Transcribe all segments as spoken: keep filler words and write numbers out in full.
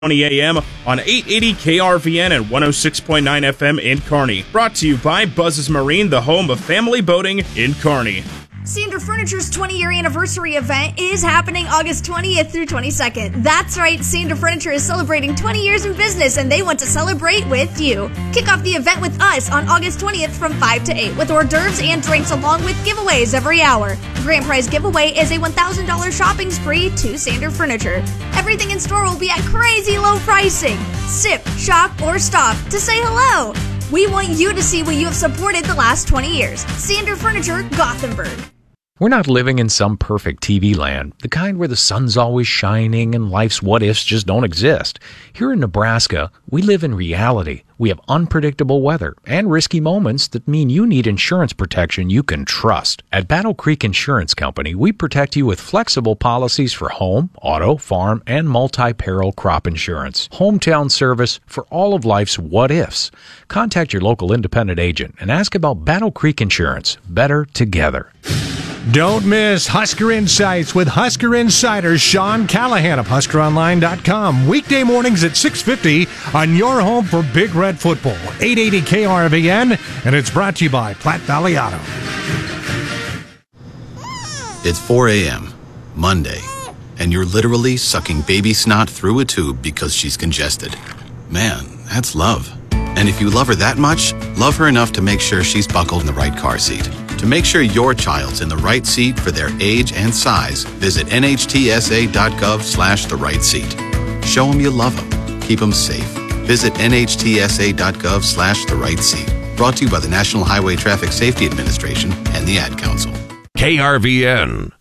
twenty a.m. on eight eighty K R V N and one oh six point nine F M in Kearney. Brought to you by Buzz's Marine, the home of family boating in Kearney. Sander Furniture's twenty-year anniversary event is happening August twentieth through twenty-second. That's right, Sander Furniture is celebrating twenty years in business, and they want to celebrate with you. Kick off the event with us on August twentieth from five to eight with hors d'oeuvres and drinks along with giveaways every hour. The grand prize giveaway is a one thousand dollars shopping spree to Sander Furniture. Everything in store will be at crazy low pricing. Sip, shop, or stop to say hello. We want you to see what you have supported the last twenty years. Sander Furniture, Gothenburg. We're not living in some perfect T V land, the kind where the sun's always shining and life's what-ifs just don't exist. Here in Nebraska, we live in reality. We have unpredictable weather and risky moments that mean you need insurance protection you can trust. At Battle Creek Insurance Company, we protect you with flexible policies for home, auto, farm, and multi-peril crop insurance. Hometown service for all of life's what-ifs. Contact your local independent agent and ask about Battle Creek Insurance. Better together. Don't miss Husker Insights with Husker Insider Sean Callahan of Husker Online dot com. Weekday mornings at six fifty on your home for Big Red Football. eight eighty K R V N, and it's brought to you by Platte Valley Auto. It's four a.m., Monday, and you're literally sucking baby snot through a tube because she's congested. Man, that's love. And if you love her that much, love her enough to make sure she's buckled in the right car seat. To make sure your child's in the right seat for their age and size, visit nhtsa.gov slash the right seat. Show them you love them. Keep them safe. Visit nhtsa.gov slash the right seat. Brought to you by the National Highway Traffic Safety Administration and the Ad Council. K R V N.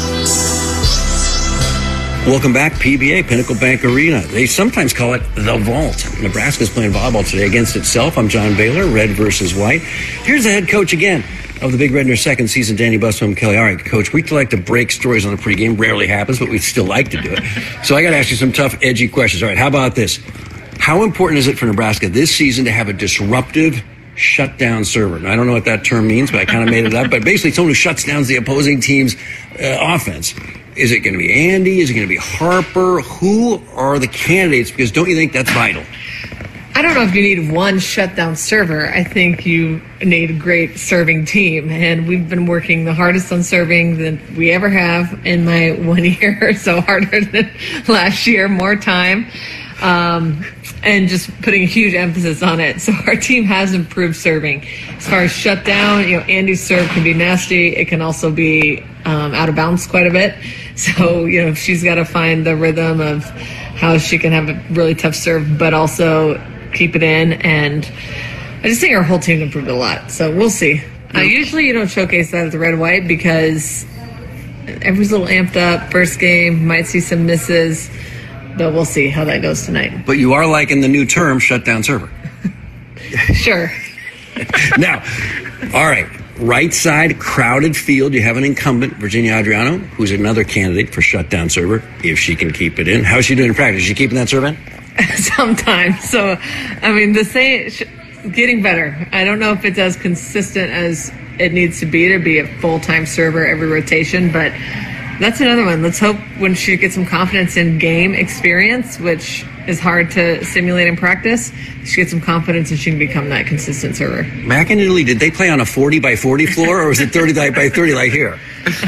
Welcome back, P B A, Pinnacle Bank Arena. They sometimes call it the Vault. Nebraska's playing volleyball today against itself. I'm John Baylor, red versus white. Here's the head coach again of the Big Red in their second season, Danny Busman Kelly. All right, Coach, we like to break stories on the pregame. Rarely happens, but we still like to do it. So I got to ask you some tough, edgy questions. All right, how about this? How important is it for Nebraska this season to have a disruptive shutdown server? Now, I don't know what that term means, but I kind of made it up. But basically, someone who shuts down the opposing team's uh, offense. Is it going to be Andy? Is it going to be Harper? Who are the candidates? Because don't you think that's vital? I don't know if you need one shutdown server. I think you need a great serving team. And we've been working the hardest on serving that we ever have in my one year. So harder than last year, more time. Um, and just putting a huge emphasis on it. So our team has improved serving. As far as shutdown, you know, Andy's serve can be nasty. It can also be um, out of bounds quite a bit. So, you know, she's got to find the rhythm of how she can have a really tough serve, but also keep it in. And I just think our whole team improved a lot. So we'll see. Uh, usually you don't showcase that at the red-white because everyone's a little amped up. First game, might see some misses. But we'll see how that goes tonight. But you are liking the new term, shutdown server. Sure. Now, all right, right side, crowded field. You have an incumbent, Virginia Adriano, who's another candidate for shutdown server, if she can keep it in. How's she doing in practice? Is she keeping that serve in? Sometimes. So, I mean, the same, getting better. I don't know if it's as consistent as it needs to be to be a full-time server every rotation, but that's another one. Let's hope when she gets some confidence in game experience, which is hard to simulate in practice, she gets some confidence and she can become that consistent server. Back in Italy, did they play on a forty by forty floor or was it thirty by thirty like here?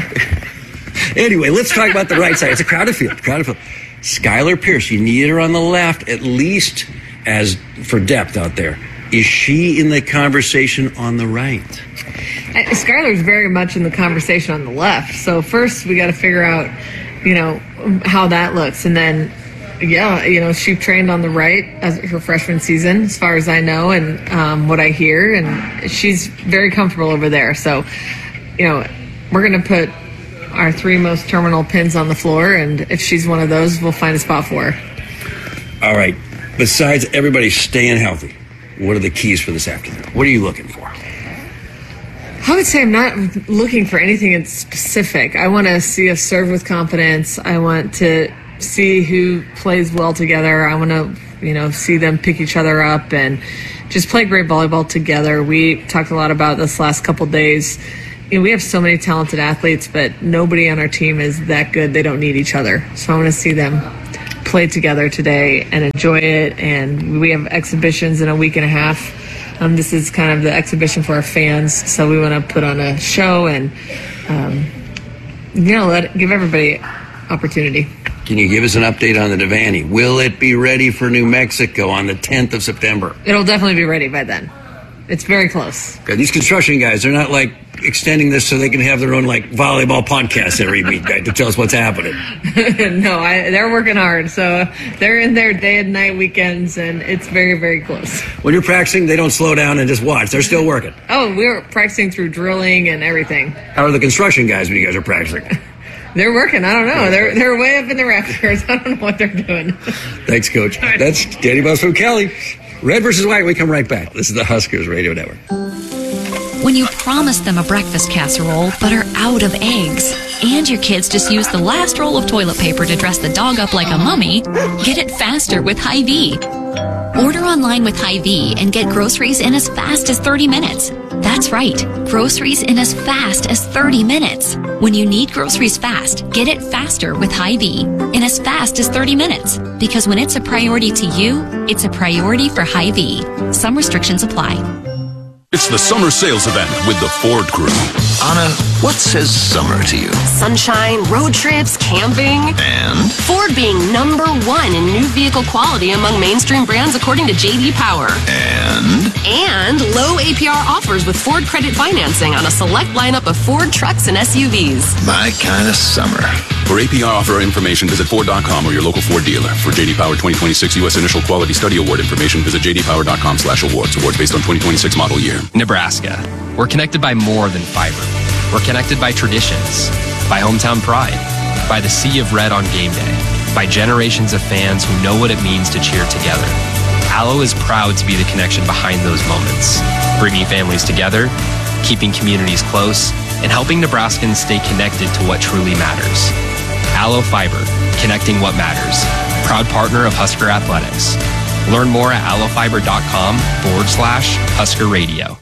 Anyway, let's talk about the right side. It's a crowded field. Crowded field. Skylar Pierce, you need her on the left, at least as for depth out there. Is she in the conversation on the right? Skylar's very much in the conversation on the left. So first we got to figure out, you know, how that looks. And then, yeah, you know, she trained on the right as her freshman season, as far as I know, and um, what I hear. And she's very comfortable over there. So, you know, we're going to put our three most terminal pins on the floor. And if she's one of those, we'll find a spot for her. All right. Besides everybody staying healthy, what are the keys for this afternoon? What are you looking for? I would say I'm not looking for anything in specific. I want to see us serve with confidence. I want to see who plays well together. I want to, you know, see them pick each other up and just play great volleyball together. We talked a lot about this last couple days. You know, we have so many talented athletes, but nobody on our team is that good. They don't need each other. So I want to see them play together today and enjoy it. And we have exhibitions in a week and a half. Um, this is kind of the exhibition for our fans, so we want to put on a show and, um, you know, let give everybody opportunity. Can you give us an update on the Devaney? Will it be ready for New Mexico on the tenth of September? It'll definitely be ready by then. It's very close. Okay, these construction guys, they're not like extending this so they can have their own like volleyball podcast every week right, to tell us what's happening. No, I, they're working hard. So they're in there day and night, weekends, and it's very, very close. When you're practicing, they don't slow down and just watch. They're still working. Oh, we're practicing through drilling and everything. How are the construction guys when you guys are practicing? They're working. I don't know. They're they're way up in the rafters. I don't know what they're doing. Thanks, Coach. That's Danny Buzz from Kelly. Red versus White. We come right back. This is the Huskers Radio Network. When you promise them a breakfast casserole but are out of eggs, and your kids just use the last roll of toilet paper to dress the dog up like a mummy, get it faster with Hy-Vee. Order online with Hy-Vee and get groceries in as fast as thirty minutes. That's right, groceries in as fast as thirty minutes. When you need groceries fast, get it faster with Hy-Vee in as fast as thirty minutes. Because when it's a priority to you, it's a priority for Hy-Vee. Some restrictions apply. It's the summer sales event with the Ford Crew. Anna, what says summer to you? Sunshine, road trips, camping. And? Ford being number one in new vehicle quality among mainstream brands according to J D Power. And? And low A P R offers with Ford credit financing on a select lineup of Ford trucks and S U Vs. My kind of summer. For A P R offer information, visit Ford dot com or your local Ford dealer. For J D Power twenty twenty-six U S Initial Quality Study Award information, visit J D Power dot com slash awards. Awards based on twenty twenty-six model year. Nebraska. We're connected by more than fiber. We're connected by traditions, by hometown pride, by the sea of red on game day, by generations of fans who know what it means to cheer together. Allo is proud to be the connection behind those moments, bringing families together, keeping communities close, and helping Nebraskans stay connected to what truly matters. Allo Fiber, connecting what matters. Proud partner of Husker Athletics. Learn more at allofiber.com forward slash Husker Radio.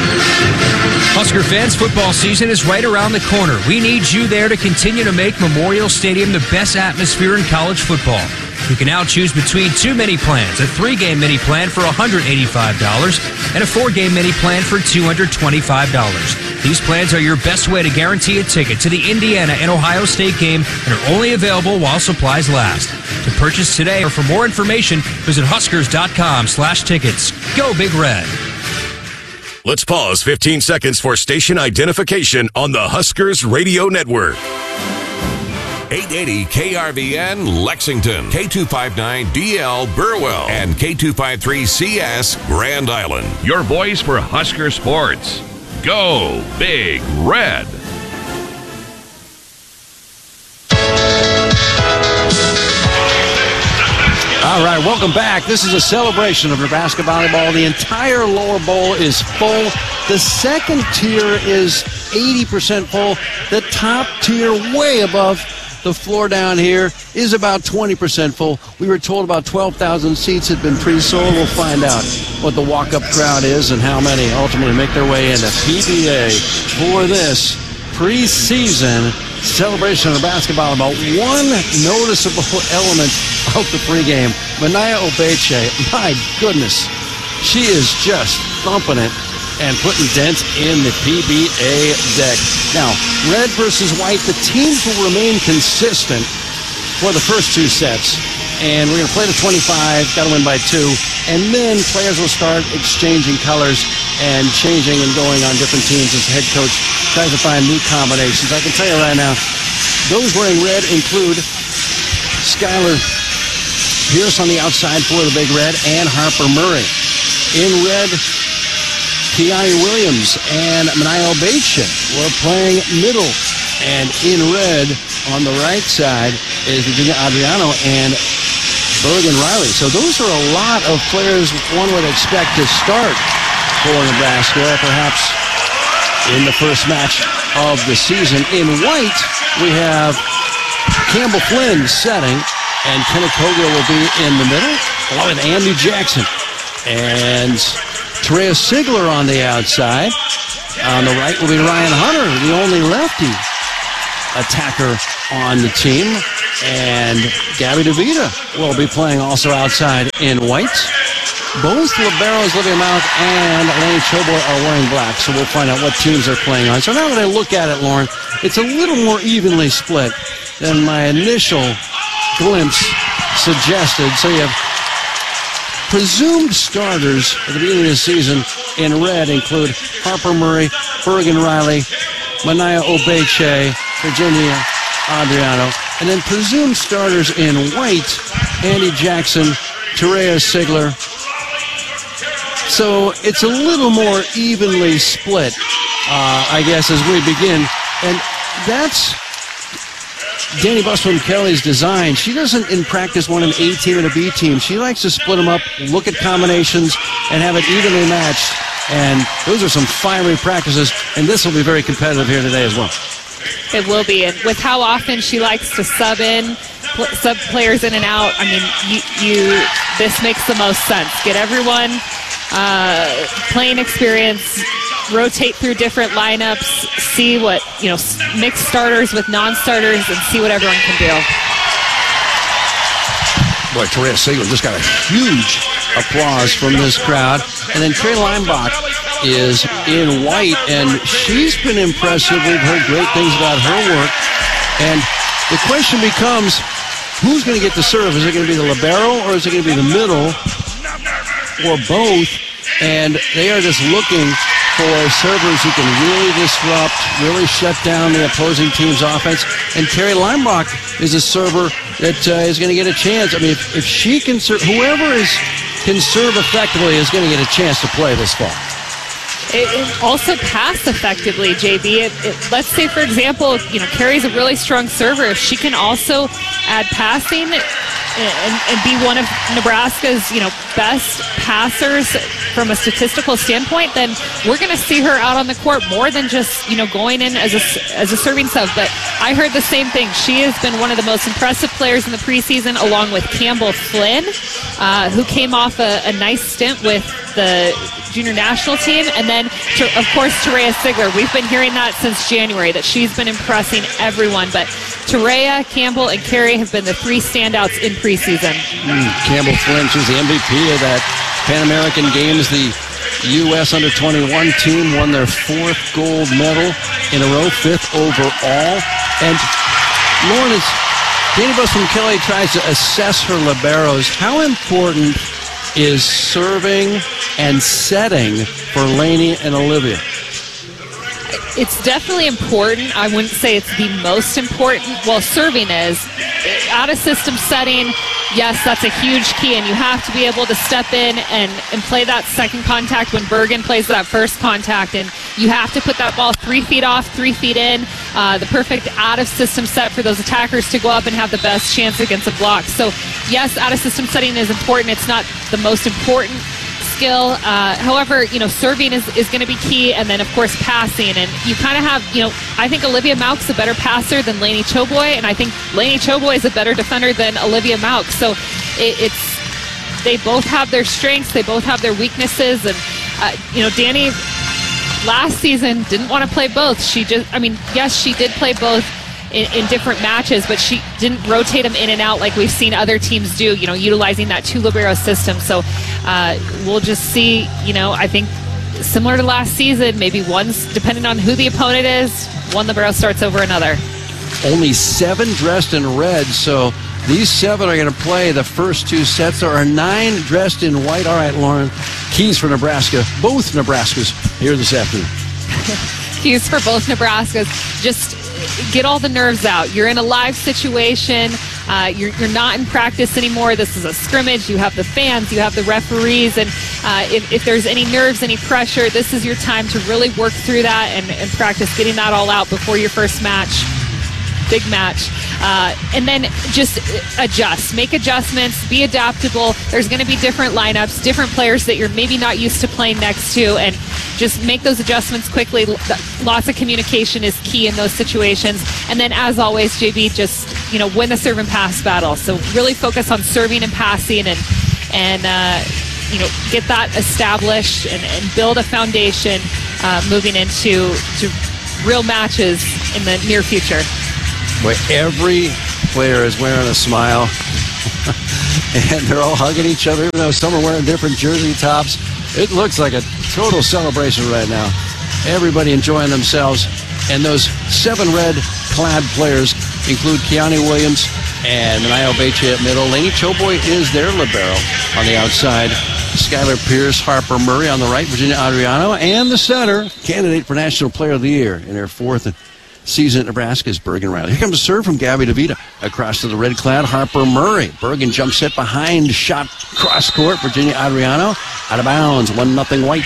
Husker fans, football season is right around the corner. We need you there to continue to make Memorial Stadium the best atmosphere in college football. You can now choose between two mini plans, a three-game mini plan for one hundred eighty-five dollars and a four-game mini plan for two hundred twenty-five dollars. These plans are your best way to guarantee a ticket to the Indiana and Ohio State game and are only available while supplies last. To purchase today or for more information, visit huskers.com slash tickets. Go Big Red. Let's pause fifteen seconds for station identification on the Huskers Radio Network. eight eighty K R V N Lexington, K two fifty-nine D L Burwell, and K two fifty-three C S Grand Island. Your voice for Husker sports. Go Big Red. All right, welcome back. This is a celebration of Nebraska volleyball. The entire lower bowl is full. The second tier is eighty percent full. The top tier, way above the floor down here, is about twenty percent full. We were told about twelve thousand seats had been pre-sold. We'll find out what the walk-up crowd is and how many ultimately make their way into P B A for this preseason celebration of Nebraska volleyball. One noticeable element of the pregame, Manaya Obeche, my goodness, she is just thumping it and putting dents in the P B A deck. Now, red versus white, the teams will remain consistent for the first two sets. And we're going to play to twenty-five, got to win by two. And then players will start exchanging colors and changing and going on different teams as the head coach tries to find new combinations. I can tell you right now, those wearing red include Skylar Pierce on the outside for the Big Red and Harper Murray. In red, Kiai Williams and Manaya Obeche were playing middle. And in red, on the right side, is Virginia Adriano and Bergen Riley. So those are a lot of players one would expect to start for Nebraska, perhaps in the first match of the season. In white, we have Campbell Flynn setting, and Kenneth Koga will be in the middle, along with Andy Jackson. And Terea Sigler on the outside. On the right will be Ryan Hunter, the only lefty attacker on the team. And Gabby DeVita will be playing also outside in white. Both liberos, Olivia Mount and Laney Choboy, are wearing black, so we'll find out what teams they're playing on. So now that I look at it, Lauren, it's a little more evenly split than my initial glimpse suggested. So you have presumed starters at the beginning of the season in red include Harper Murray, Bergen Riley, Manaya Obeche, Virginia Adriano, and then presumed starters in white, Andy Jackson, Terea Sigler. So it's a little more evenly split, uh, I guess, as we begin. And that's Danny Busman Kelly's design. She doesn't, in practice, want an A team and a B team. She likes to split them up, look at combinations, and have it evenly matched. And those are some fiery practices, and this will be very competitive here today as well. It will be, and with how often she likes to sub in, pl- sub players in and out, I mean, you, you this makes the most sense. Get everyone uh, playing experience, rotate through different lineups, see what, you know, mix starters with non-starters, and see what everyone can do. Boy, Terea Sigler just got a huge applause from this crowd. And then Trey Leimbach is in white, and she's been impressive. We've heard great things about her work. And the question becomes, who's going to get the serve? Is it going to be the libero, or is it going to be the middle, or both? And they are just looking for servers who can really disrupt, really shut down the opposing team's offense. And Terry Leimbach is a server that uh, is going to get a chance. I mean, if, if she can serve, whoever is can serve effectively is going to get a chance to play this fall. It, it also pass effectively, J B. It, it, let's say, for example, you know, Carrie's a really strong server. If she can also add passing and, and be one of Nebraska's, you know, best passers from a statistical standpoint, then we're going to see her out on the court more than just, you know, going in as a, as a serving sub. But I heard the same thing. She has been one of the most impressive players in the preseason, along with Campbell Flynn, uh, who came off a, a nice stint with the junior national team. And then, of course, Terea Sigler. We've been hearing that since January, that she's been impressing everyone. But Terea, Campbell, and Carrie have been the three standouts in preseason. Mm, Campbell Flynn, she's the M V P of that Pan American Games. The U S under twenty-one team won their fourth gold medal in a row, fifth overall. And Lauren, as Danny Busman Kelly tries to assess her liberos, how important is serving and setting for Laney and Olivia? It's definitely important. I wouldn't say it's the most important. Well, serving is. Out of system setting, yes, that's a huge key, and you have to be able to step in and, and play that second contact when Bergen plays that first contact, and you have to put that ball three feet off, three feet in, uh, the perfect out-of-system set for those attackers to go up and have the best chance against a block. So, yes, out-of-system setting is important. It's not the most important skill. Uh, however, you know, serving is, is going to be key, and then, of course, passing. And you kind of have, you know, I think Olivia Mauch's a better passer than Laney Choboy, and I think Laney Choboy is a better defender than Olivia Mauch. So it, it's they both have their strengths, they both have their weaknesses, and, uh, you know, Danny last season didn't want to play both. She just, I mean, yes, she did play both In, in different matches, but she didn't rotate them in and out like we've seen other teams do, you know, utilizing that two libero system. So uh, we'll just see, you know, I think similar to last season, maybe one's, depending on who the opponent is, one libero starts over another. Only seven dressed in red, so these seven are going to play the first two sets. There are nine dressed in white. All right, Lauren, keys for Nebraska. Both Nebraskas here this afternoon. Keys for both Nebraskas. Just get all the nerves out. You're in a live situation. Uh, you're, you're not in practice anymore. This is a scrimmage. You have the fans. You have the referees. And uh, if, if there's any nerves, any pressure, this is your time to really work through that and, and practice getting that all out before your first match. Big match. Uh, and then just adjust. Make adjustments. Be adaptable. There's going to be different lineups, different players that you're maybe not used to playing next to, and just make those adjustments quickly. Lots of communication is key in those situations. And then, as always, J B, just, you know, win the serve and pass battle. So really focus on serving and passing, and and uh, you know, get that established and, and build a foundation uh, moving into to real matches in the near future. But every player is wearing a smile. And they're all hugging each other, even though some are wearing different jersey tops. It looks like a total celebration right now. Everybody enjoying themselves. And those seven red-clad players include Keani Williams and Manaya Obeche at middle. Lainey Choboy is their libero on the outside. Skylar Pierce, Harper Murray on the right, Virginia Adriano, and the center, candidate for National Player of the Year in her fourth season at Nebraska is Bergen Riley. Here comes a serve from Gabby DeVita. Across to the red-clad Harper Murray. Bergen jumps set behind, shot cross-court. Virginia Adriano out of bounds, one nothing White.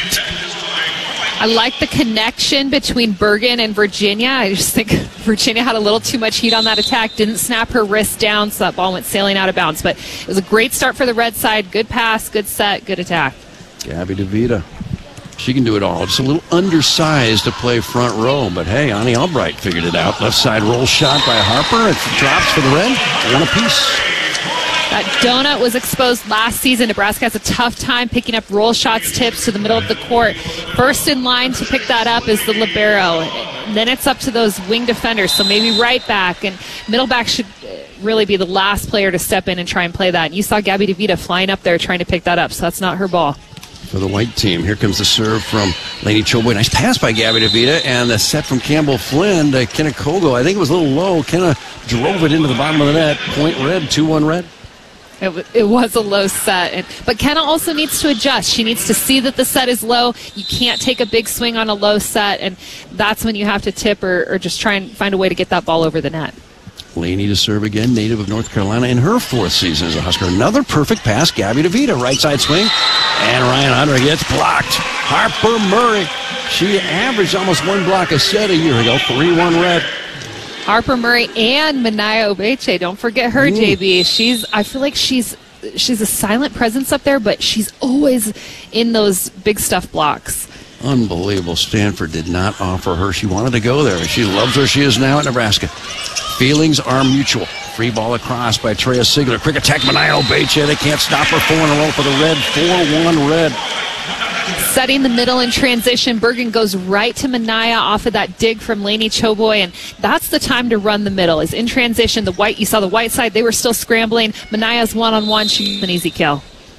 I like the connection between Bergen and Virginia. I just think Virginia had a little too much heat on that attack, didn't snap her wrist down, so that ball went sailing out of bounds. But it was a great start for the red side. Good pass, good set, good attack. Gabby DeVita. She can do it all. Just a little undersized to play front row. But hey, Ani Albright figured it out. Left side roll shot by Harper. It drops for the red. One apiece. That donut was exposed last season. Nebraska has a tough time picking up roll shots, tips to the middle of the court. First in line to pick that up is the libero. And then it's up to those wing defenders. So maybe right back and middle back should really be the last player to step in and try and play that. And you saw Gabby DeVita flying up there trying to pick that up. So that's not her ball. For the White team, here comes the serve from Lainey Choboy. Nice pass by Gabby DeVita, and the set from Campbell Flynn to Kenna Kogo. I think it was a little low. Kenna drove it into the bottom of the net. Point red, two one red. It, w- it was a low set. And, but Kenna also needs to adjust. She needs to see that the set is low. You can't take a big swing on a low set, and that's when you have to tip or, or just try and find a way to get that ball over the net. Laney to serve again, native of North Carolina in her fourth season as a Husker. Another perfect pass, Gabby DeVita, right side swing, and Ryan Hunter gets blocked. Harper Murray, she averaged almost one block a set a year ago, three one red. Harper Murray and Manaya Obeche, don't forget her, mm. J B. She's, I feel like she's she's a silent presence up there, but she's always in those big stuff blocks. Unbelievable. Stanford did not offer her. She wanted to go there. She loves where she is now at Nebraska. Feelings are mutual. Free ball across by Treya Sigler. Quick attack, Manaya Obeche. They can't stop her. Four in a row for the red. four one red. Setting the middle in transition. Bergen goes right to Manaya off of that dig from Lainey Choboy, and that's the time to run the middle. Is in transition. The white, you saw the white side. They were still scrambling. Manaya's one-on-one. She's an easy kill.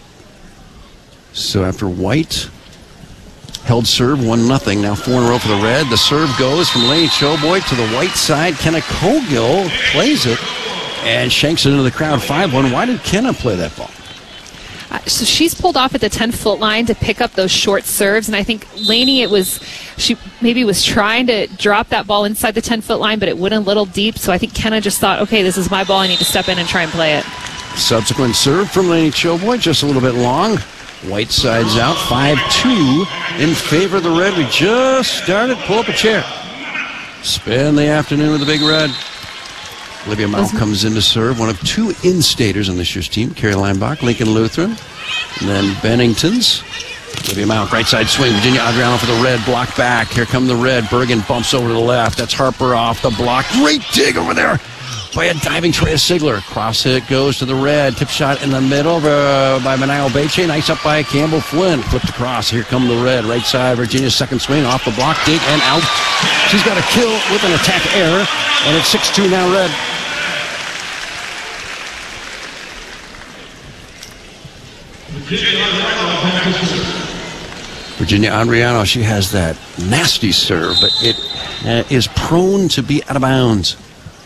So after White held serve, one nothing. Now four in a row for the red. The serve goes from Lainey Choboy to the white side. Kenna Cogill plays it and shanks it into the crowd. five one. Why did Kenna play that ball? Uh, so she's pulled off at the ten-foot line to pick up those short serves, and I think Lainey, it was she maybe was trying to drop that ball inside the ten-foot line, but it went a little deep. So I think Kenna just thought, okay, this is my ball. I need to step in and try and play it. Subsequent serve from Lainey Choboy, just a little bit long. White side's out, five two in favor of the red. We just started. Pull up a chair. Spend the afternoon with the big red. Olivia Mao comes in to serve, one of two in-staters on this year's team. Carrie Leinbach, Lincoln Lutheran. And then Bennington's. Olivia Mao, right side swing. Virginia Adriano for the red, block back. Here come the red. Bergen bumps over to the left. That's Harper off the block. Great dig over there by a diving Treya Sigler. Cross hit goes to the red. Tip shot in the middle uh, by Manaya Obeche. Nice up by Campbell Flynn. Flipped across. Here come the red. Right side. Virginia's second swing off the block. Dig and out. She's got a kill with an attack error. And it's six two now red. Virginia Adriano, she has that nasty serve, but it uh, is prone to be out of bounds.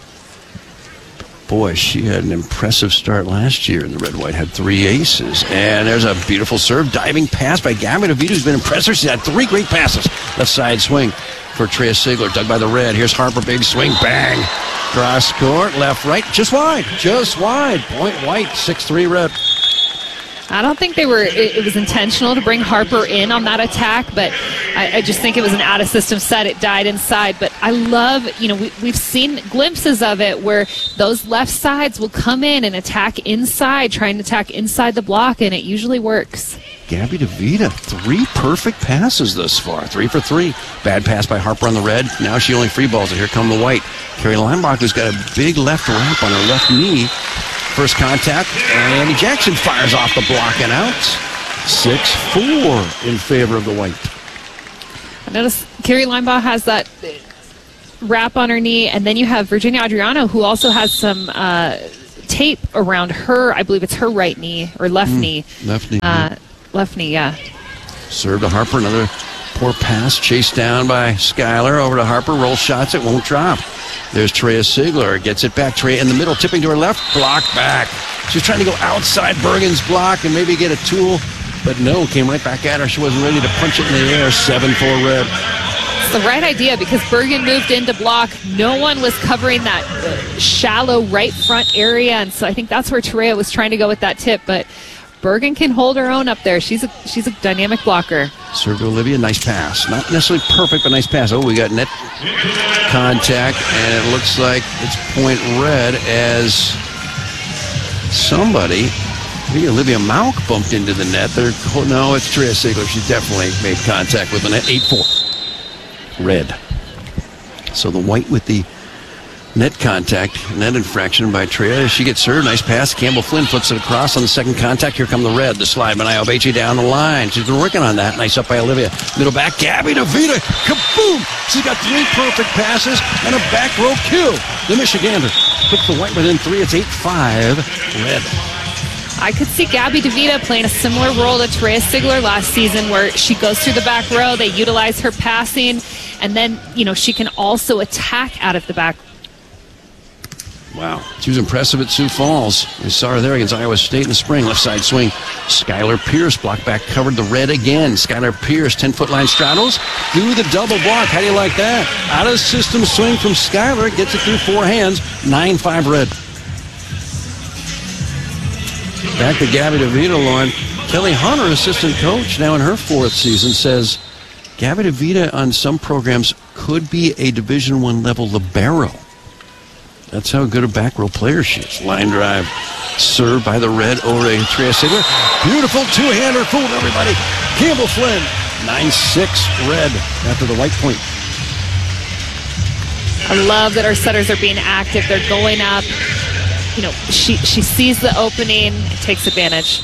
Boy, she had an impressive start last year in the red-white, had three aces. And there's a beautiful serve, diving pass by Gabby DeVita, who's been impressive. She's had three great passes. Left side swing for Treya Sigler, dug by the red. Here's Harper, big swing, bang. Cross court, left, right, just wide, just wide. Point White, six three red. I don't think they were, it, it was intentional to bring Harper in on that attack, but I, I just think it was an out-of-system set. It died inside. But I love, you know, we, we've seen glimpses of it where those left sides will come in and attack inside, trying to attack inside the block, and it usually works. Gabby DeVita, three perfect passes thus far. Three for three. Bad pass by Harper on the red. Now she only free balls it. Here come the white. Carrie Leinbach, who's got a big left ramp on her left knee. First contact, and Andy Jackson fires off the block and out. six four in favor of the white. I notice Carrie Leinbach has that wrap on her knee, and then you have Virginia Adriano, who also has some uh, tape around her. I believe it's her right knee or left mm, knee. Left knee. Uh, left knee, yeah. Serve to Harper. Another poor pass. Chased down by Skylar. Over to Harper. Roll shots. It won't drop. There's Trea Sigler. Gets it back. Trea in the middle. Tipping to her left. Block back. She was trying to go outside Bergen's block and maybe get a tool. But no, came right back at her. She wasn't ready to punch it in the air. seven four Red. It's the right idea because Bergen moved into block. No one was covering that uh, shallow right front area. And so I think that's where Trea was trying to go with that tip. But Bergen can hold her own up there. She's a she's a dynamic blocker. Serve to Olivia. Nice pass. Not necessarily perfect, but nice pass. Oh, we got net contact. And it looks like it's point Red as somebody... Maybe Olivia Mauk bumped into the net. They're, oh, no, it's Trea Sigler. She definitely made contact with the net. eight four. Red. So the white with the net contact, net infraction by Trea. She gets served. Nice pass. Campbell Flynn flips it across on the second contact. Here come the red. The slide by Niobeche down the line. She's been working on that. Nice up by Olivia. Middle back. Gabby DeVita. Kaboom! She's got three perfect passes and a back row kill. The Michigander puts the white within three. It's eight five. Red. I could see Gabby DeVita playing a similar role to Trea Sigler last season where she goes through the back row, they utilize her passing, and then, you know, she can also attack out of the back. Wow. She was impressive at Sioux Falls. We saw her there against Iowa State in the spring. Left side swing. Skylar Pierce blocked back, covered the red again. Skylar Pierce, ten-foot line straddles. Do the double block. How do you like that? Out of system swing from Skylar. Gets it through four hands. nine five Red. Back to Gabby DeVita, Lauren. Kelly Hunter, assistant coach, now in her fourth season, says Gabby DeVita on some programs could be a Division One level libero. That's how good a back row player she is. Line drive served by the red over to Trea Sigler. Beautiful two-hander, fooled everybody. Campbell Flynn, nine six Red after the white point. I love that our setters are being active. They're going up. You know, she, she sees the opening and takes advantage.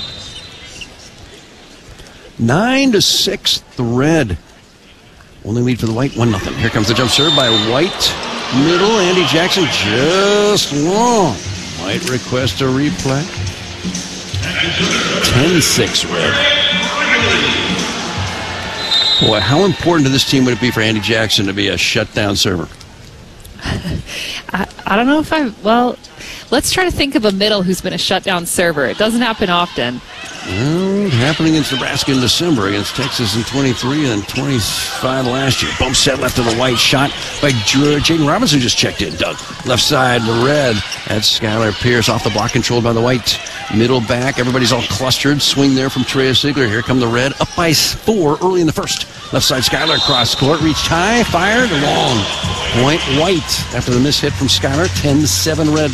Nine to six, the red. Only lead for the white, one nothing. Here comes the jump serve by White. Middle, Andy Jackson just long. White request a replay. ten six red. Boy, how important to this team would it be for Andy Jackson to be a shutdown server? I, I don't know if I, well, let's try to think of a middle who's been a shutdown server. It doesn't happen often. Well, happening against Nebraska in December, against Texas in twenty-three and twenty-five last year. Bump set left to the white, shot by Jaden Robinson just checked in. Doug, left side, the red. That's Skylar Pierce off the block, controlled by the white. Middle back, everybody's all clustered. Swing there from Trea Sigler. Here come the red, up by four early in the first. Left side, Skylar cross court, reached high, fired long. Point white after the miss hit from Skylar. ten seven red.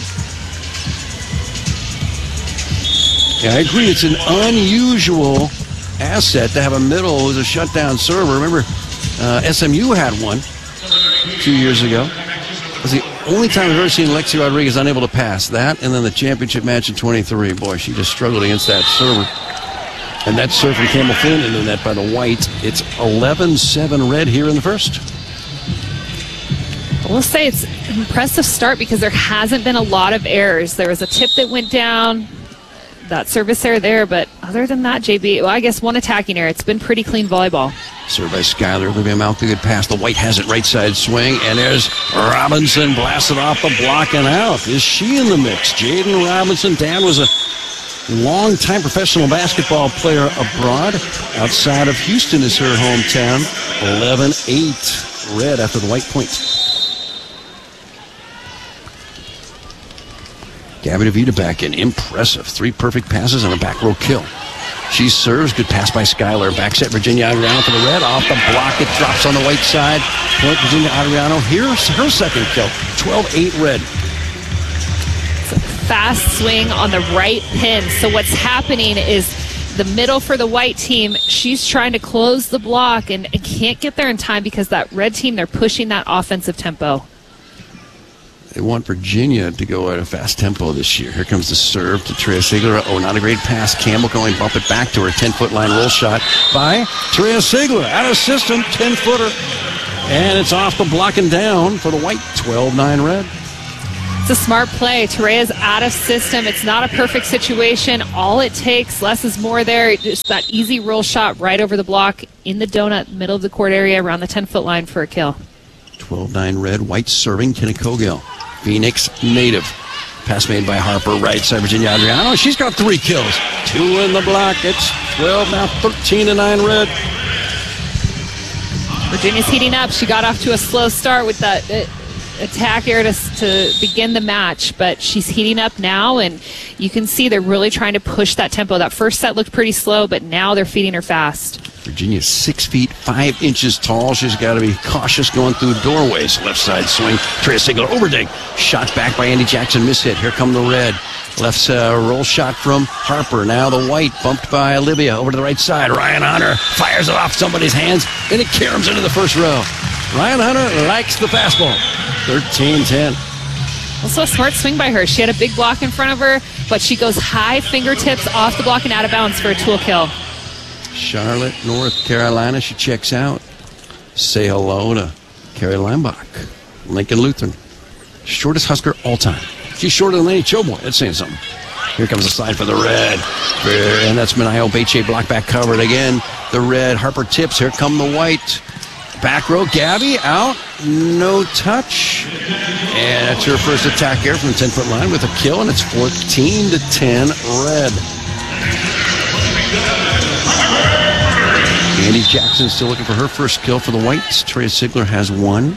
Yeah, I agree. It's an unusual asset to have a middle who's a shutdown server. Remember, uh, S M U had one two years ago. It was the only time I've ever seen Lexi Rodriguez unable to pass that, and then the championship match in twenty-three. Boy, she just struggled against that server. And that serve from Campbell Flynn into the net by the white. It's eleven seven red here in the first. We'll say it's an impressive start because there hasn't been a lot of errors. There was a tip that went down. That service error there, but other than that, J B, well, I guess one attacking error. It's been pretty clean volleyball. Served by Skylar. Olivia Mauk, the good pass. The white has it right side swing, and there's Robinson blasted off the block and out. Is she in the mix? Jaden Robinson. Dad was a long-time professional basketball player abroad. Outside of Houston is her hometown. eleven eight red after the white point. Gabby DeVita back in. Impressive. Three perfect passes and a back row kill. She serves. Good pass by Skylar. Back set Virginia Adriano for the red. Off the block. It drops on the white side. Point Virginia Adriano. Here's her second kill. twelve eight red. It's a fast swing on the right pin. So what's happening is the middle for the white team, she's trying to close the block and, and can't get there in time because that red team, they're pushing that offensive tempo. They want Virginia to go at a fast tempo this year. Here comes the serve to Trea Sigler. Oh, not a great pass. Campbell can only bump it back to her. ten-foot line roll shot by Trea Sigler. Out of system, ten-footer. And it's off the block and down for the white, twelve nine red. It's a smart play. Terea's out of system. It's not a perfect situation. All it takes, less is more there. Just that easy roll shot right over the block in the donut, middle of the court area, around the ten-foot line for a kill. twelve nine red, white serving, Kinnicogill. Phoenix native. Pass made by Harper, right side, Virginia Adriano. She's got three kills. Two in the block. It's twelve now, thirteen to nine red. Virginia's heating up. She got off to a slow start with that uh, attack air to, to begin the match, but she's heating up now, and you can see they're really trying to push that tempo. That first set looked pretty slow, but now they're feeding her fast. Virginia's six feet, five inches tall. She's got to be cautious going through doorways. Left side swing. Terea Sigler overdig. Shot back by Andy Jackson. Miss hit. Here come the red. Left uh, roll shot from Harper. Now the white bumped by Olivia over to the right side. Ryan Hunter fires it off somebody's hands, and it caroms into the first row. Ryan Hunter likes the fastball. thirteen ten. Also a smart swing by her. She had a big block in front of her, but she goes high fingertips off the block and out of bounds for a tool kill. Charlotte, North Carolina. She checks out. Say hello to Carrie Lambach. Lincoln Lutheran. Shortest Husker all time. She's shorter than Lady Choboy. That's saying something. Here comes the slide for the red. And that's Minayo Beche block back covered again. The red. Harper tips. Here come the white. Back row. Gabby out. No touch. And that's her first attack here from the ten-foot line with a kill. And it's fourteen to ten red. Andy Jackson still looking for her first kill for the Whites. Terea Sigler has one.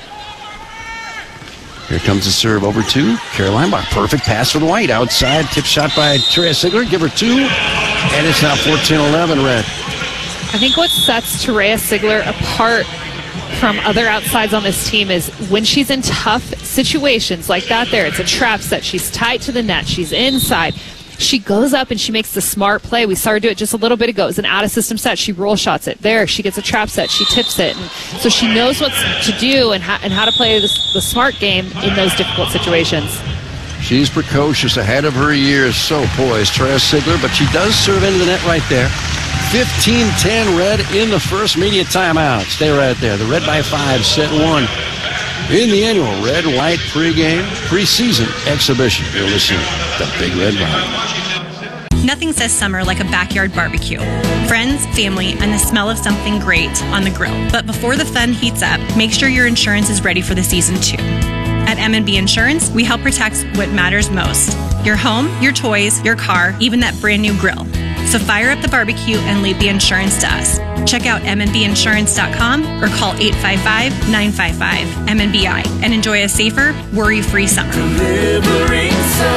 Here comes the serve over to Caroline Bach. Perfect pass for the White. Outside, tip shot by Terea Sigler. Give her two. And it's now fourteen eleven red. I think what sets Terea Sigler apart from other outsides on this team is when she's in tough situations like that there. It's a trap set. She's tight to the net. She's inside. She goes up and she makes the smart play. We saw her do it just a little bit ago. It was an out-of-system set. She roll shots it. There, she gets a trap set. She tips it. And so she knows what to do and, how, and how to play this, the smart game in those difficult situations. She's precocious, ahead of her years. So poised, Terea Sigler, but she does serve into the net right there. fifteen ten red in the first media timeout. Stay right there. The red by five, set one. In the annual Red White pregame preseason exhibition. You're listening to the Big Red Line. Nothing says summer like a backyard barbecue. Friends, family, and the smell of something great on the grill. But before the fun heats up, make sure your insurance is ready for the season too. At M and B Insurance, we help protect what matters most. Your home, your toys, your car, even that brand new grill. So fire up the barbecue and leave the insurance to us. Check out m n b insurance dot com or call eight five five, nine five five, M N B I and enjoy a safer, worry-free summer. Delivering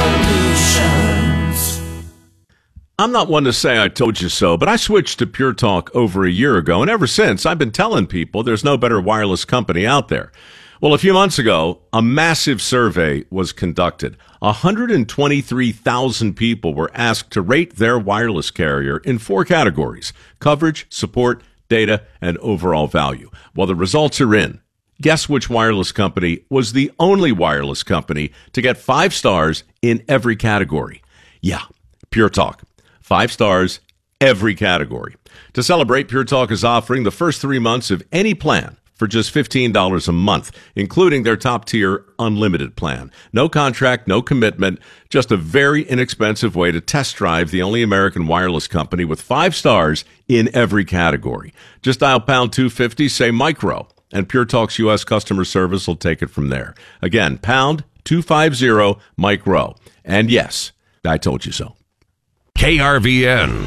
solutions. I'm not one to say I told you so, but I switched to Pure Talk over a year ago, and ever since I've been telling people there's no better wireless company out there. Well, a few months ago, a massive survey was conducted. one hundred twenty-three thousand people were asked to rate their wireless carrier in four categories: coverage, support, data, and overall value. Well, the results are in. Guess which wireless company was the only wireless company to get five stars in every category? Yeah, Pure Talk. Five stars, every category. To celebrate, Pure Talk is offering the first three months of any plan for just fifteen dollars a month, including their top-tier unlimited plan. No contract, no commitment, just a very inexpensive way to test drive the only American wireless company with five stars in every category. Just dial pound two fifty, say micro, and Pure Talk's U S customer service will take it from there. Again, pound two fifty, micro. And yes, I told you so. K R V N.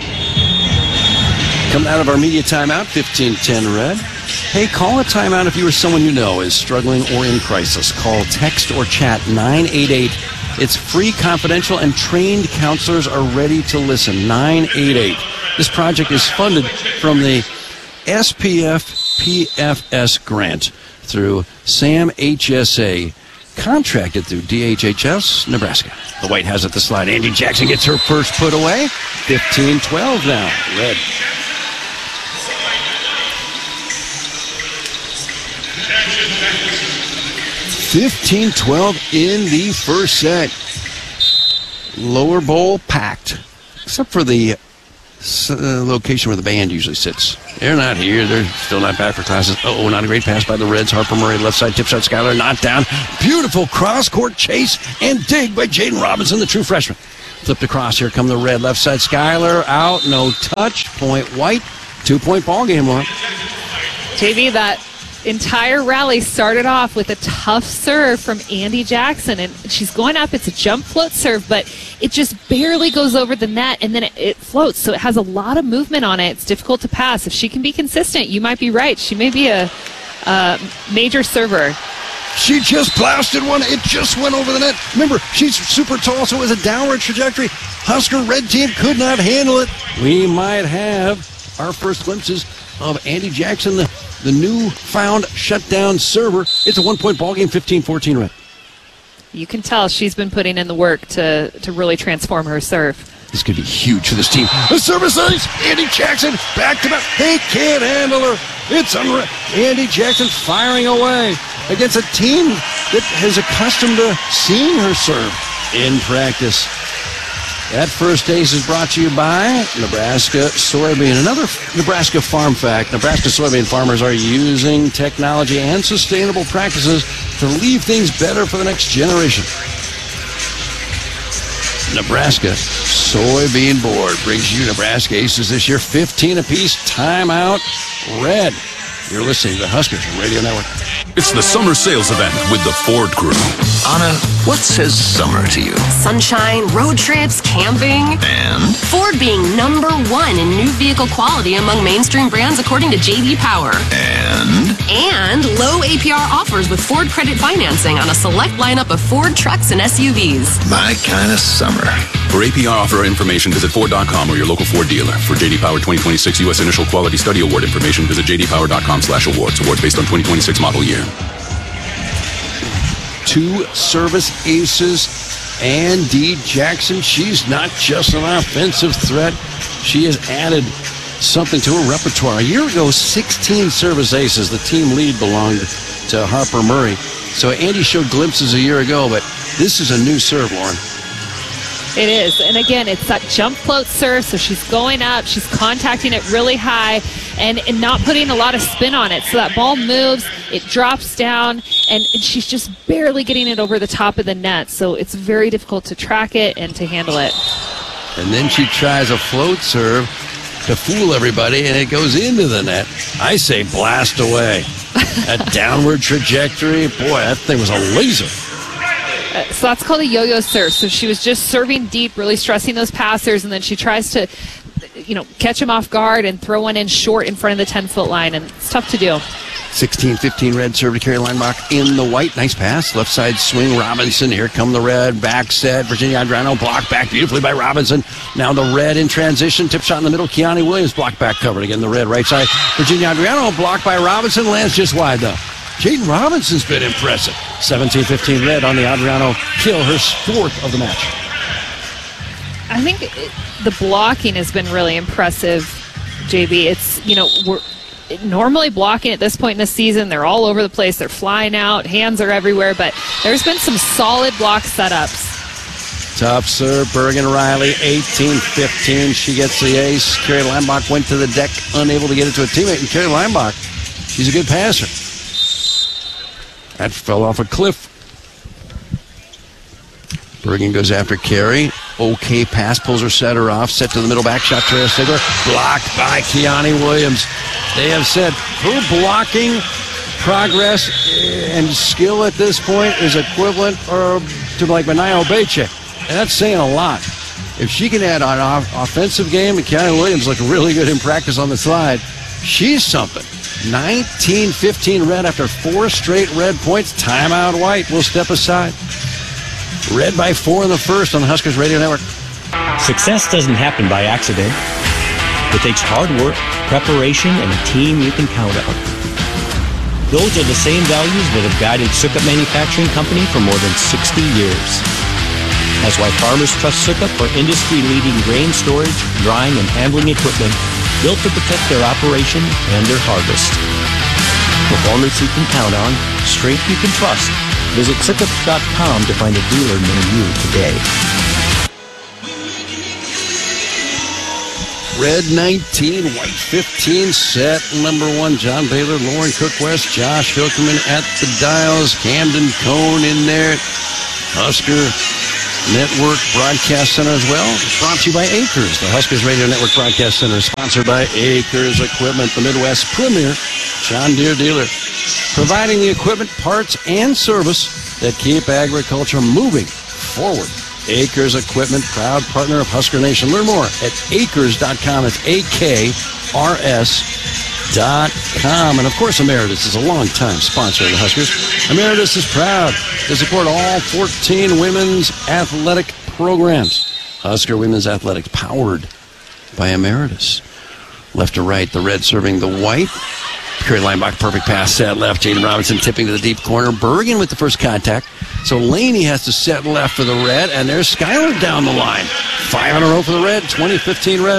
Coming out of our media timeout, fifteen ten red. Hey, call a timeout if you or someone you know is struggling or in crisis. Call, text, or chat nine eight eight. It's free, confidential, and trained counselors are ready to listen. nine eight eight. This project is funded from the S P F P F S grant through SAM H S A, contracted through D H H S, Nebraska. The White has it to slide. Andy Jackson gets her first put away. fifteen twelve now, red. fifteen twelve in the first set. Lower bowl packed, except for the uh, location where the band usually sits. They're not here. They're still not back for classes. Oh, not a great pass by the Reds. Harper Murray, left side tip shot. Skyler not down. Beautiful cross-court chase and dig by Jaden Robinson, the true freshman. Flipped across. Here come the Red. Left side Skyler out. No touch. Point White. Two-point ball game, Lauren. J V, that entire rally started off with a tough serve from Andy Jackson, and she's going up. It's a jump float serve, but it just barely goes over the net, and then it, it floats, so it has a lot of movement on it. It's difficult to pass. If she can be consistent, you might be right. She may be a, a major server. She just blasted one. It just went over the net. Remember, she's super tall, so it was a downward trajectory. Husker red team could not handle it. We might have our first glimpses of Andy Jackson, the, the new-found shutdown server. It's a one-point ball game, fifteen fourteen Red. You can tell she's been putting in the work to, to really transform her serve. This could be huge for this team. The service ace, Andy Jackson, back to back. They can't handle her. It's unreal. Andy Jackson firing away against a team that is accustomed to seeing her serve in practice. That first ace is brought to you by Nebraska Soybean. Another Nebraska farm fact, Nebraska soybean farmers are using technology and sustainable practices to leave things better for the next generation. Nebraska Soybean Board brings you Nebraska Aces this year, fifteen apiece, timeout, Red. You're listening to the Huskers Radio Network. It's the summer sales event with the Ford Crew. Anna, what says summer to you? Sunshine, road trips, camping. And? Ford being number one in new vehicle quality among mainstream brands according to J D Power. And? And low A P R offers with Ford credit financing on a select lineup of Ford trucks and S U Vs. My kind of summer. For A P R offer information, visit Ford dot com or your local Ford dealer. For J D Power twenty twenty-six U S Initial Quality Study Award information, visit J D Power dot com slash awards. Awards based on twenty twenty-six model year. Two service aces. Andy Jackson, she's not just an offensive threat. She has added something to her repertoire. A year ago, sixteen service aces. The team lead belonged to Harper Murray. So Andy showed glimpses a year ago, but this is a new serve, Lauren. It is. And again, it's that jump float serve, so she's going up, she's contacting it really high, and, and not putting a lot of spin on it. So that ball moves, it drops down, and, and she's just barely getting it over the top of the net. So it's very difficult to track it and to handle it. And then she tries a float serve to fool everybody, and it goes into the net. I say blast away. A downward trajectory. Boy, that thing was a laser. So that's called a yo-yo serve. So she was just serving deep, really stressing those passers, and then she tries to, you know, catch them off guard and throw one in short in front of the ten-foot line, and it's tough to do. sixteen fifteen Red serve to Carrie Leinbach in the white. Nice pass. Left side swing, Robinson. Here come the Red. Back set. Virginia Adriano blocked back beautifully by Robinson. Now the Red in transition. Tip shot in the middle. Keani Williams blocked back covered. Again, the Red right side. Virginia Adriano blocked by Robinson. Lands just wide, though. Jaden Robinson's been impressive. seventeen fifteen Red on the Adriano kill, her fourth of the match. I think it, the blocking has been really impressive, J B. It's, you know, we're normally blocking at this point in the season. They're all over the place. They're flying out. Hands are everywhere. But there's been some solid block setups. Tough serve. Bergen Riley, eighteen fifteen. She gets the ace. Carrie Leinbach went to the deck, unable to get it to a teammate. And Carrie Leinbach, she's a good passer. That fell off a cliff. Bergen goes after Carey. Okay pass, pulls her setter off. Set to the middle, back shot, Tara Sigler. Blocked by Keani Williams. They have said her blocking progress and skill at this point is equivalent or to like Manaya Obeche. And that's saying a lot. If she can add on an offensive game, and Keani Williams looked really good in practice on the slide, she's something. nineteen fifteen Red after four straight Red points. Timeout White will step aside. Red by four in the first on the Huskers Radio Network. Success doesn't happen by accident. It takes hard work, preparation, and a team you can count on. Those are the same values that have guided Sukup Manufacturing Company for more than sixty years. That's why farmers trust Sukup for industry-leading grain storage, drying, and handling equipment built to protect their operation and their harvest. Performance you can count on, strength you can trust. Visit Sukup dot com to find a dealer near you today. Red nineteen, white fifteen, set number one. John Baylor, Lauren Cook-West, Josh Hilkerman at the dials. Camden Cone in there. Husker Network Broadcast Center as well. Brought to you by Acres. The Huskers Radio Network Broadcast Center is sponsored by Acres Equipment, the Midwest's premier John Deere dealer. Providing the equipment, parts, and service that keep agriculture moving forward. Acres Equipment, proud partner of Husker Nation. Learn more at acres dot com. It's A K R S dot com. And, of course, Emeritus is a long-time sponsor of the Huskers. Emeritus is proud to support all fourteen women's athletic programs. Husker Women's Athletics, powered by Emeritus. Left to right, the red serving the white. Curry Linebacker, perfect pass, set left. Jaden Robinson tipping to the deep corner. Bergen with the first contact. So Laney has to set left for the red, and there's Skyler down the line. Five in a row for the red, twenty fifteen red.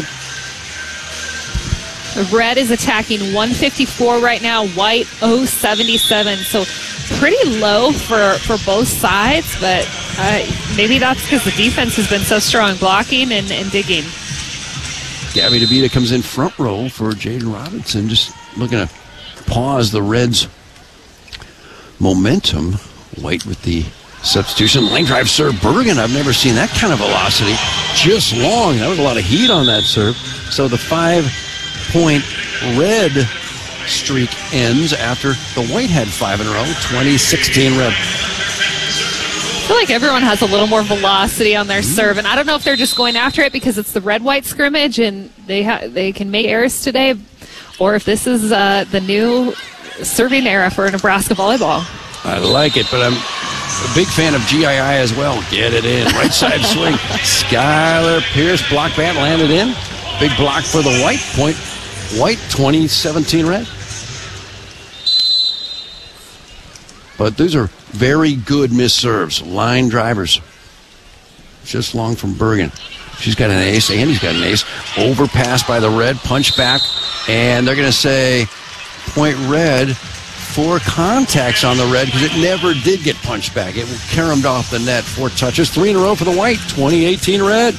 The red is attacking one fifty-four right now, white oh seventy-seven. So pretty low for, for both sides, but uh, maybe that's because the defense has been so strong, blocking and, and digging. Gabby DeVita comes in front row for Jaden Robinson, just looking to pause the Reds' momentum. White with the substitution. Line drive serve. Bergen, I've never seen that kind of velocity. Just long. That was a lot of heat on that serve. So the five-point red streak ends after the white had five in a row. twenty sixteen red. I feel like everyone has a little more velocity on their mm-hmm. serve, and I don't know if they're just going after it because it's the red-white scrimmage and they ha- they can make errors today, or if this is uh, the new serving era for Nebraska volleyball. I like it, but I'm a big fan of G I I as well. Get it in. Right side swing. Skylar Pierce, block bat, landed in. Big block for the white. Point white, twenty seventeen red. But these are very good missed serves. Line drivers. Just long from Bergen. She's got an ace. Andy's got an ace. Overpass by the red. Punch back. And they're going to say point red. Four contacts on the red because it never did get punched back. It caromed off the net. Four touches. Three in a row for the white. twenty eighteen red.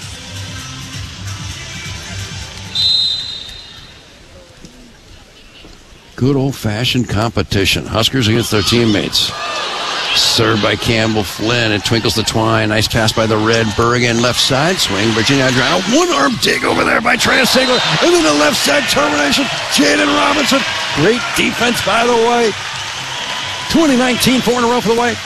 Good old-fashioned competition. Huskers against their teammates. Served by Campbell Flynn. It twinkles the twine. Nice pass by the red. Bergen left side swing. Virginia Adriano. One arm dig over there by Trey Sigler. And then the left side termination. Jaden Robinson. Great defense by the white. twenty nineteen, four in a row for the white.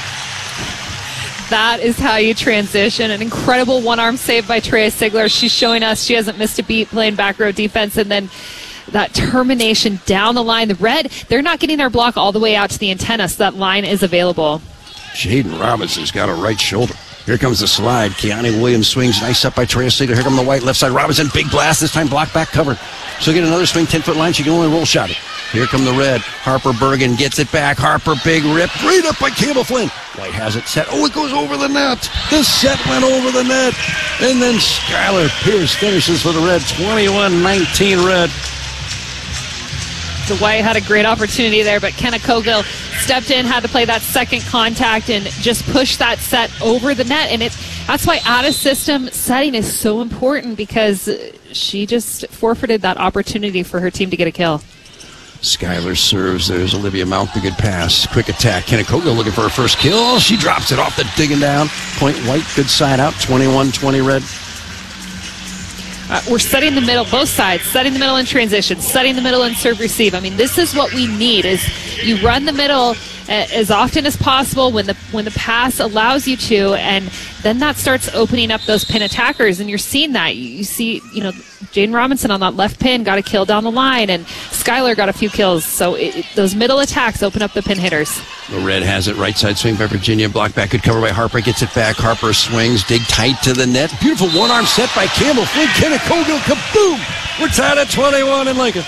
That is how you transition. An incredible one-arm save by Trey Sigler. She's showing us she hasn't missed a beat playing back row defense. And then that termination down the line. The red, they're not getting their block all the way out to the antenna, so that line is available. Jaden Robinson's got a right shoulder. Here comes the slide. Keani Williams swings. Nice up by Trey Sigler. Here comes the white left side. Robinson, big blast. This time block back covered. She'll get another swing, ten-foot line. She can only roll shot it. Here come the red. Harper Bergen gets it back. Harper, big rip. Right up by Campbell Flynn. White has it set. Oh, it goes over the net. The set went over the net. And then Skylar Pierce finishes for the red. twenty-one nineteen red. The white had a great opportunity there, but Kenna Cogill stepped in, had to play that second contact, and just push that set over the net. And it, that's why out-of-system setting is so important, because she just forfeited that opportunity for her team to get a kill. Skylar serves. There's Olivia Mount, the good pass. Quick attack. Kenna Cogill looking for her first kill. She drops it off the digging down. Point white, good side out. twenty-one twenty red. Uh, we're setting the middle, both sides, setting the middle in transition, setting the middle in serve receive. I mean, this is what we need, is you run the middle uh, as often as possible when the when the pass allows you to, and then that starts opening up those pin attackers, and you're seeing that. You, you see, you know, Jaden Robinson on that left pin got a kill down the line, and Skylar got a few kills. So it, it, those middle attacks open up the pin hitters. The red has it. Right side swing by Virginia. Block back. Good cover by Harper. Gets it back. Harper swings. Dig tight to the net. Beautiful one-arm set by Campbell Flynn. Kenna Cogill. Kaboom! We're tied at twenty-one in Lincoln.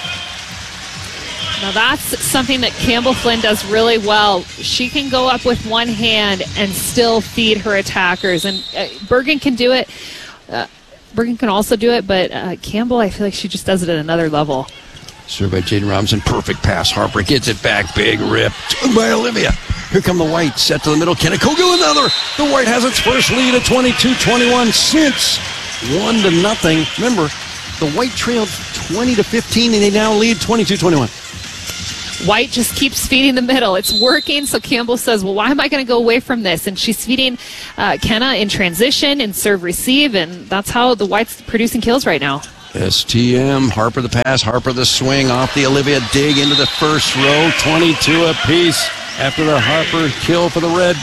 Now that's something that Campbell Flynn does really well. She can go up with one hand and still feed her attackers. And uh, Bergen can do it. Uh, Bergen can also do it, but uh, Campbell, I feel like she just does it at another level. Served by Jaden Robinson. Perfect pass. Harper gets it back. Big rip. Took by Olivia. Here come the white. Set to the middle. Kenna Cogill another. The white has its first lead at twenty-two twenty-one since one to nothing. Remember, The White trailed twenty to fifteen, and they now lead twenty-two twenty-one. White just keeps feeding the middle. It's working, so Campbell says, well, why am I going to go away from this? And she's feeding uh, Kenna in transition, in serve-receive, and that's how the White's producing kills right now. S T M, Harper the pass, Harper the swing off the Olivia dig into the first row, twenty-two apiece after the Harper kill for the Red.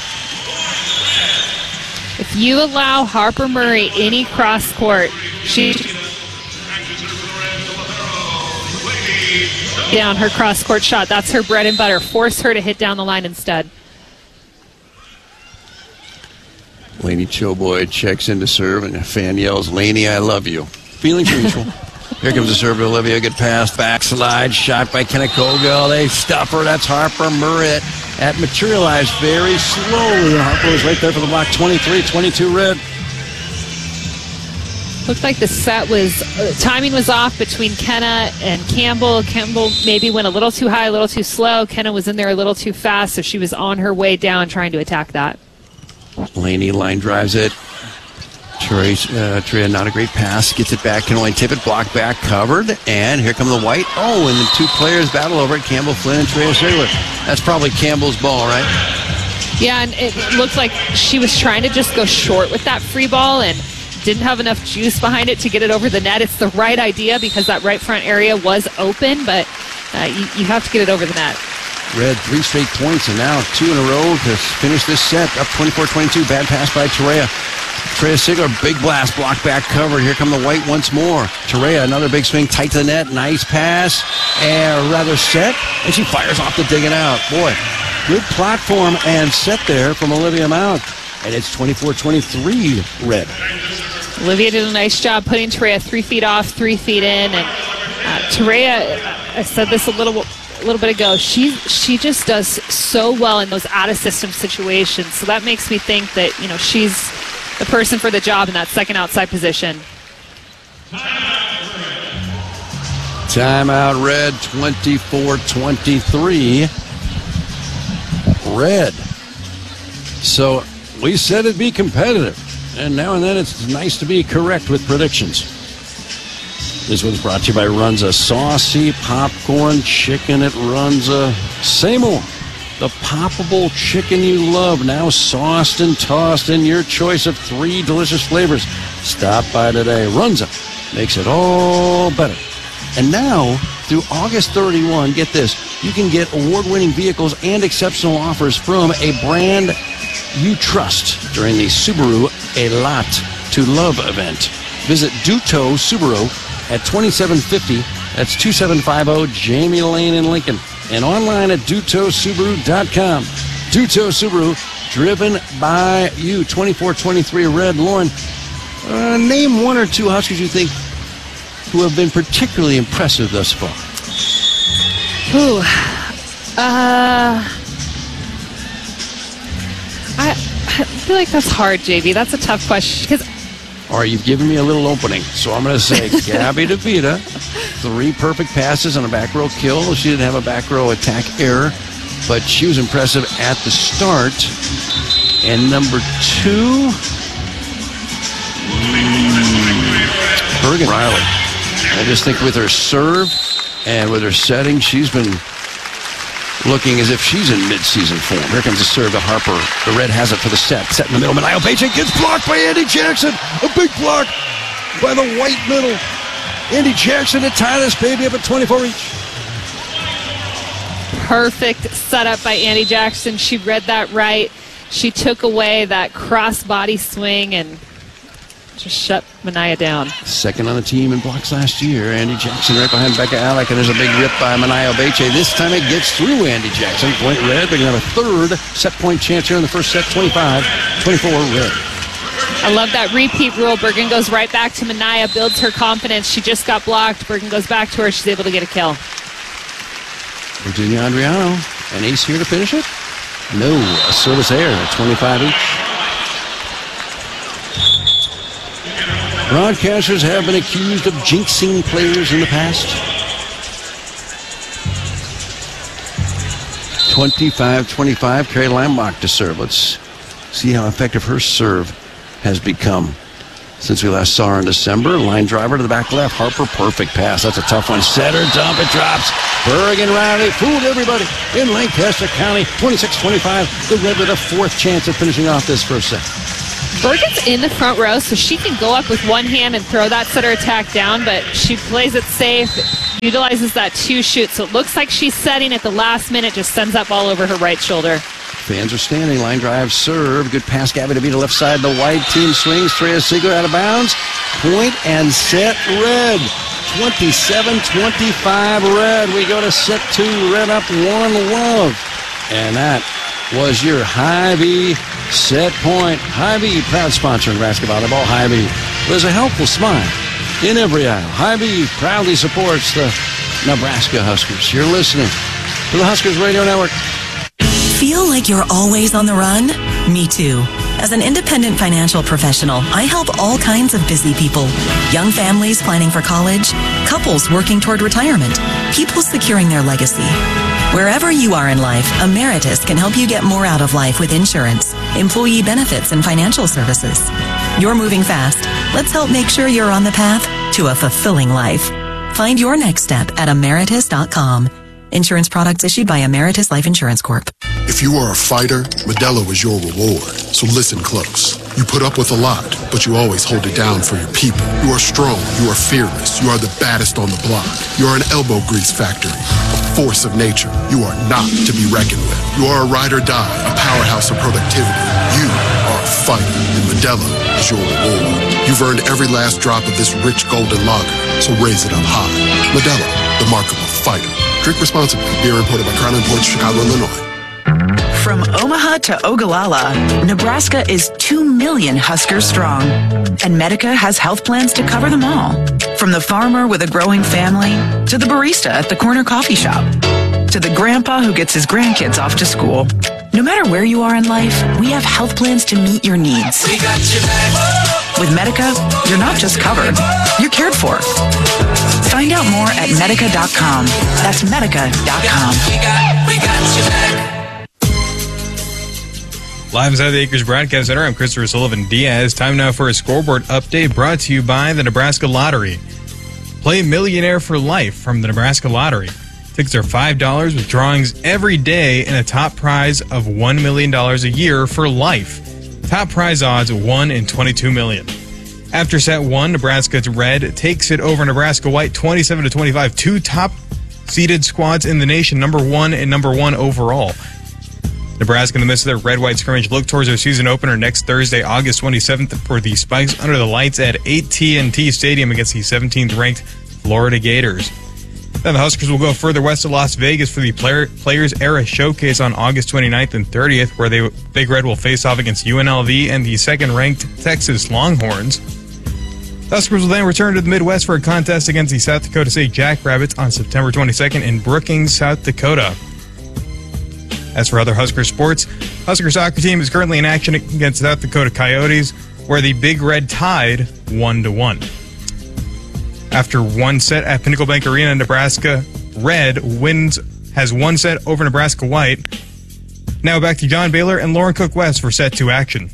If you allow Harper Murray any cross court, she down her cross court shot. That's her bread and butter. Force her to hit down the line instead. Laney Choboy checks in to serve, and a fan yells, Laney, I love you. Feelings mutual. Here comes the serve to Olivia. Good pass. Backslide. Shot by Kenakogo. They stuff her. That's Harper Murray. That materialized very slowly. Harper was right there for the block. twenty-three twenty-two Red. Looked like the set was, uh, timing was off between Kenna and Campbell. Campbell maybe went a little too high, a little too slow. Kenna was in there a little too fast, so she was on her way down trying to attack that. Laney line drives it. Trey, uh, Trey, not a great pass. Gets it back. Can only tip it. Block back. Covered. And here come the White. Oh, and the two players battle over it. Campbell Flynn and Trey Sigler. That's probably Campbell's ball, right? Yeah, and it looked like she was trying to just go short with that free ball and didn't have enough juice behind it to get it over the net. It's the right idea because that right front area was open, but uh, you, you have to get it over the net. Red, three straight points, and now two in a row to finish this set. Up twenty-four twenty-two. Bad pass by Terea. Terea Sigler, big blast, block back covered. Here come the White once more. Terea, another big swing, tight to the net. Nice pass, and rather set, and she fires off the dig and out. Boy, good platform and set there from Olivia Mount. And it's twenty-four twenty-three Red. Olivia did a nice job putting Terea three feet off, three feet in. And uh, Terea, I said this a little a little bit ago, she she just does so well in those out-of-system situations. So that makes me think that, you know, she's the person for the job in that second outside position. Timeout Red, twenty-four twenty-three Red. So we said it'd be competitive, and now and then it's nice to be correct with predictions. This one's brought to you by Runza. Saucy popcorn chicken at Runza. Say more. The poppable chicken you love, now sauced and tossed in your choice of three delicious flavors. Stop by today. Runza makes it all better. And now, through August thirty-first, get this, you can get award-winning vehicles and exceptional offers from a brand you trust during the Subaru A Lot to Love event. Visit Duto Subaru at twenty-seven fifty, that's twenty-seven fifty Jamie Lane in Lincoln, and online at duto subaru dot com. Duto Subaru, driven by you. twenty-four twenty-three Red. Lauren, uh, name one or two Huskers you think who have been particularly impressive thus far. Ooh, uh, I, I feel like that's hard, J V. That's a tough question because. All right, you've given me a little opening, so I'm going to say Gabby DeVita, three perfect passes on a back row kill. She didn't have a back row attack error, but she was impressive at the start. And number two, Bergen Riley. I just think with her serve and with her setting, she's been looking as if she's in mid-season form. Here comes the serve to Harper. The Red has it for the set. Set in the middle. Manio Beche gets blocked by Andy Jackson. A big block by the White middle. Andy Jackson to tie this baby up at twenty-four each. Perfect setup by Andy Jackson. She read that right. She took away that cross-body swing and just shut Manaya down. Second on the team in blocks last year. Andy Jackson right behind Becca Alec, and there's a big rip by Manio Beche. This time it gets through Andy Jackson. Point Red. They're going to have a third set point chance here in the first set. twenty-five twenty-four Red. I love that repeat rule. Bergen goes right back to Manaya, builds her confidence. She just got blocked. Bergen goes back to her. She's able to get a kill. Virginia Andriano. An ace here to finish it? No. A service error at twenty-five each. Broadcasters have been accused of jinxing players in the past. twenty-five twenty-five, Carrie Lambach to serve. Let's see how effective her serve has become. since we last saw her in December. Line driver to the back left. Harper, perfect pass. That's a tough one. Setter, dump, it drops. Bergen Riley fooled everybody in Lancaster County. twenty-six twenty-five. The Red with a fourth chance at finishing off this first set. Bergen's in the front row, so she can go up with one hand and throw that setter attack down, but she plays it safe, utilizes that two shoot, so it looks like she's setting at the last minute, just sends that ball over her right shoulder. Fans are standing. Line drive serve. Good pass, Gabby, to be to left side. The white team swings. Treya Siegler out of bounds. Point and set, Red. twenty-seven twenty-five, Red. We go to set two. Red up one love. And that was your Hy-Vee set point. Hy-Vee, proud sponsor in Nebraska volleyball. Hy-Vee was a helpful smile in every aisle. Hy-Vee proudly supports the Nebraska Huskers. You're listening to the Huskers Radio Network. Feel like you're always on the run? Me too. As an independent financial professional, I help all kinds of busy people. Young families planning for college, couples working toward retirement, people securing their legacy. Wherever you are in life, Emeritus can help you get more out of life with insurance, employee benefits, and financial services. You're moving fast. Let's help make sure you're on the path to a fulfilling life. Find your next step at emeritus dot com. Insurance products issued by Emeritus Life Insurance Corp. If you are a fighter, Modelo is your reward. So listen close. You put up with a lot, but you always hold it down for your people. You are strong. You are fearless. You are the baddest on the block. You are an elbow grease factory, a force of nature. You are not to be reckoned with. You are a ride or die, a powerhouse of productivity. You are a fighter, and Modelo is your reward. You've earned every last drop of this rich golden lager, so raise it up high. Modelo, the mark of a fighter. Drink responsibly. Beer imported by Crown Imports, Chicago, Illinois. From Omaha to Ogallala, Nebraska is two million Huskers strong. And Medica has health plans to cover them all. From the farmer with a growing family, to the barista at the corner coffee shop, to the grandpa who gets his grandkids off to school. No matter where you are in life, we have health plans to meet your needs. We got your back. With Medica, you're not just covered, you're cared for. Find out more at medica dot com. That's medica dot com. We got, we got your back. Live inside the Acres Broadcast Center, I'm Christopher Sullivan Diaz. Time now for a scoreboard update brought to you by the Nebraska Lottery. Play Millionaire for Life from the Nebraska Lottery. Tickets are five dollars with drawings every day and a top prize of one million dollars a year for life. Top prize odds one in twenty-two million. After set one, Nebraska Red takes it over Nebraska White twenty-seven to twenty-five. Two top seeded squads in the nation, number one and number one overall. Nebraska, in the midst of their red-white scrimmage, look towards their season opener next Thursday, August twenty-seventh, for the Spikes under the lights at A T and T Stadium against the seventeenth ranked Florida Gators. Then the Huskers will go further west to Las Vegas for the player, Players Era Showcase on August twenty-ninth and thirtieth, where they Big Red will face off against U N L V and the second-ranked Texas Longhorns. The Huskers will then return to the Midwest for a contest against the South Dakota State Jackrabbits on September twenty-second in Brookings, South Dakota. As for other Husker sports, Husker soccer team is currently in action against South Dakota Coyotes, where the Big Red tied one to one. After one set at Pinnacle Bank Arena, Nebraska Red wins has one set over Nebraska White. Now back to John Baylor and Lauren Cook West for set two action.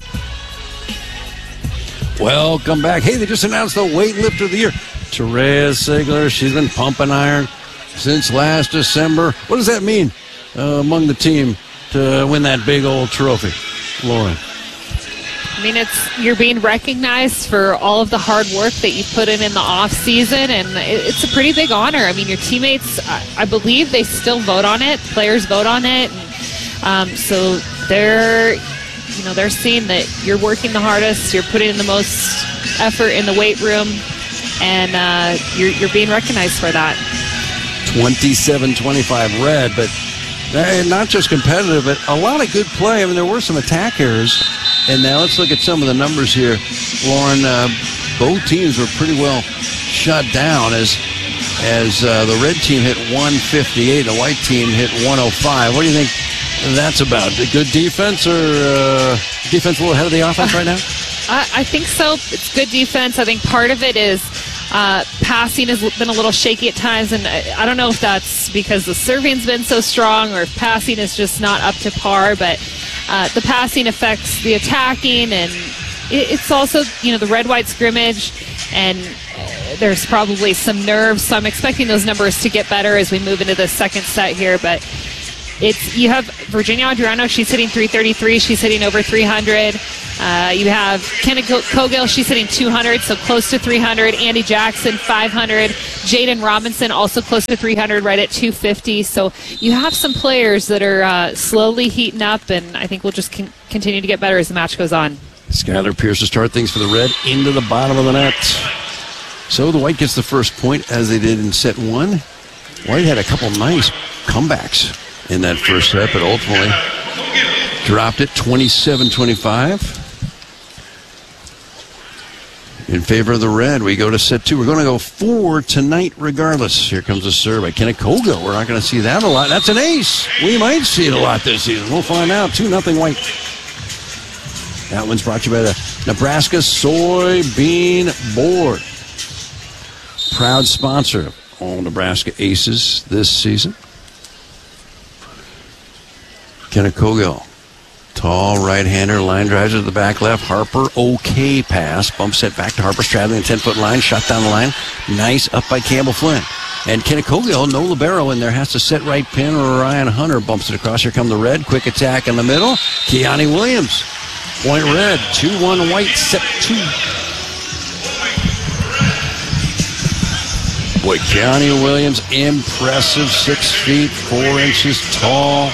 Welcome back. Hey, they just announced the weightlifter of the year. Treya Siegler, she's been pumping iron since last December. What does that mean uh, among the team to win that big old trophy? Lauren. I mean, it's you're being recognized for all of the hard work that you put in in the off season, and it's a pretty big honor. I mean, your teammates, I believe, they still vote on it. Players vote on it, and, um, so they're, you know, they're seeing that you're working the hardest, you're putting in the most effort in the weight room, and uh, you're you're being recognized for that. twenty-seven twenty-five Red, but not just competitive, but a lot of good play. I mean, there were some attack errors. And now let's look at some of the numbers here. Lauren, uh, both teams were pretty well shut down as as uh, the red team hit one fifty-eight, the white team hit one oh five. What do you think that's about? A good defense, or uh, defense a little ahead of the offense right now? I, I think so. It's good defense. I think part of it is uh, passing has been a little shaky at times, and I, I don't know if that's because the serving's been so strong or if passing is just not up to par, but Uh, the passing affects the attacking, and it, it's also, you know, the red-white scrimmage, and uh, there's probably some nerves. So I'm expecting those numbers to get better as we move into the second set here. But it's you have Virginia Adriano. She's hitting three thirty-three. She's hitting over three hundred. Uh, you have Kenna Cogill. She's hitting two hundred, so close to three hundred. Andy Jackson, five hundred. Jaden Robinson, also close to three hundred, right at two fifty. So you have some players that are uh, slowly heating up, and I think we'll just con- continue to get better as the match goes on. Skylar Pierce to start things for the red into the bottom of the net. So the white gets the first point as they did in set one. White had a couple nice comebacks in that first set, but ultimately dropped it twenty-seven twenty-five. In favor of the red, we go to set two. We're going to go four tonight regardless. Here comes a serve by Kenna Cogill. We're not going to see that a lot. That's an ace. We might see it a lot this season. We'll find out. two nothing white. That one's brought to you by the Nebraska Soybean Board. Proud sponsor of all Nebraska Aces this season. Kenna Cogill. Tall right-hander, line drives to the back left. Harper, okay pass. Bump set back to Harper, straddling the ten-foot line. Shot down the line. Nice up by Campbell Flynn. And Kenna Cogill, no libero in there, has to set right pin, or Ryan Hunter bumps it across. Here come the red. Quick attack in the middle. Keani Williams. Point red. two one white, set two. Boy, Keani Williams, impressive. Six feet, four inches tall.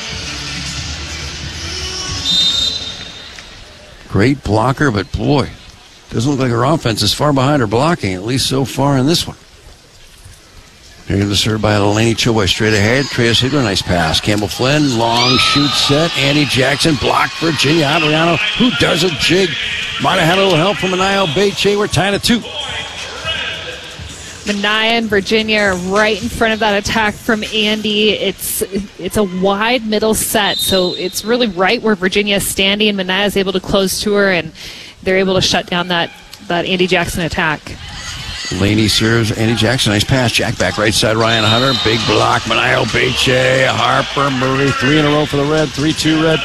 Great blocker, but boy, doesn't look like her offense is far behind her blocking, at least so far in this one. Here's the serve by Delaney Choboy straight ahead. Trea Sigler, nice pass. Campbell Flynn, long shoot set. Andy Jackson, blocked. Virginia Adriano, who does a jig. Might have had a little help from Anaya Beche. We're tied at two. Manaya and Virginia are right in front of that attack from Andy. It's it's a wide middle set, so it's really right where Virginia is standing, and Manaya is able to close to her, and they're able to shut down that, that Andy Jackson attack. Laney serves Andy Jackson. Nice pass. Jack back right side. Ryan Hunter. Big block. Manaya Beche. Harper Murray. Three in a row for the red. three two red.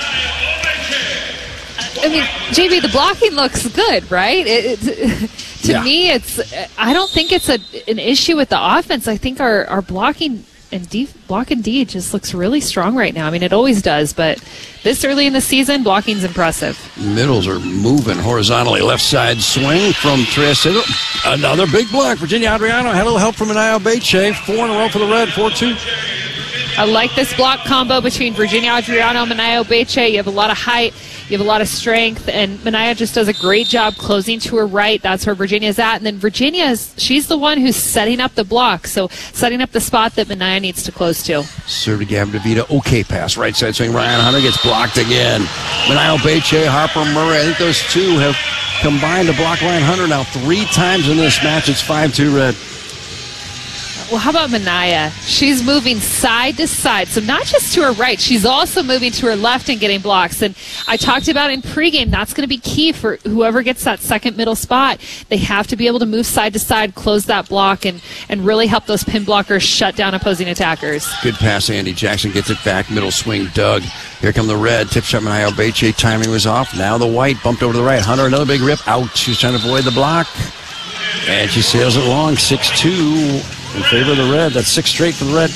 I mean, J B, the blocking looks good, right? It, it, to yeah. me, it's. I don't think it's a an issue with the offense. I think our, our blocking and D, block and D just looks really strong right now. I mean, it always does, but this early in the season, blocking's impressive. Middles are moving horizontally. Left side swing from Trea Sigler. Another big block. Virginia Adriano had a little help from Anaya Beche. Four in a row for the red. four two. I like this block combo between Virginia Adriano and Manaya Beche. You have a lot of height, you have a lot of strength, and Manaya just does a great job closing to her right. That's where Virginia's at. And then Virginia's, she's the one who's setting up the block, so setting up the spot that Manaya needs to close to. Serve to Gavin DeVita. Okay pass. Right side swing. Ryan Hunter gets blocked again. Manaya Beche, Harper Murray. I think those two have combined to block Ryan Hunter now three times in this match. It's five two red. Well, how about Manaya? She's moving side to side, so not just to her right, she's also moving to her left and getting blocks. And I talked about in pregame, that's going to be key for whoever gets that second middle spot. They have to be able to move side to side, close that block, and, and really help those pin blockers shut down opposing attackers. Good pass, Andy Jackson gets it back, middle swing, Doug. Here come the red, tip shot, Manaya Beche, timing was off. Now the white, bumped over to the right. Hunter, another big rip, out. She's trying to avoid the block. And she sails it long, six two. In favor of the red. That's six straight for the red.